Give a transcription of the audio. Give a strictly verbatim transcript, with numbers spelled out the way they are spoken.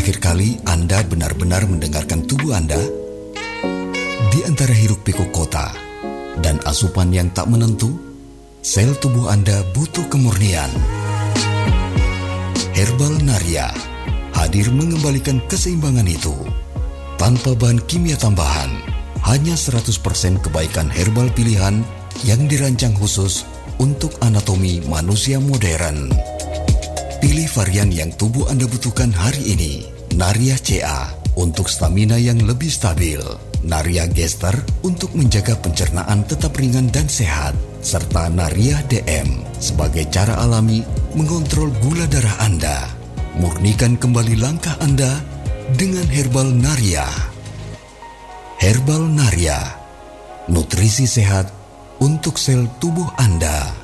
terakhir kali Anda benar-benar mendengarkan tubuh Anda? Di antara hiruk-pikuk kota dan asupan yang tak menentu, sel tubuh Anda butuh kemurnian. Herbal Naria hadir mengembalikan keseimbangan itu. Tanpa bahan kimia tambahan, hanya seratus persen kebaikan herbal pilihan yang dirancang khusus untuk anatomi manusia modern. Pilih varian yang tubuh Anda butuhkan hari ini. Naria C A untuk stamina yang lebih stabil, Naria Gester untuk menjaga pencernaan tetap ringan dan sehat, serta Naria D M sebagai cara alami mengontrol gula darah Anda. Murnikan kembali langkah Anda dengan Herbal Naria. Herbal Naria, nutrisi sehat untuk sel tubuh Anda.